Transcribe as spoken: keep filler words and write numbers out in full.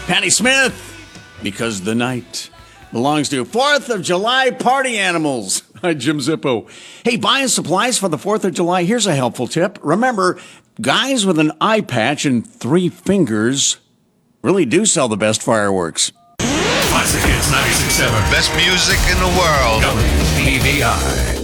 Patty Smith, because the night belongs to fourth of July party animals. Hi, Jim Zippo. Hey, buying supplies for the fourth of July, here's a helpful tip. Remember, guys with an eye patch and three fingers really do sell the best fireworks. Classic Hits ninety-six point seven. Best music in the world. W P V I.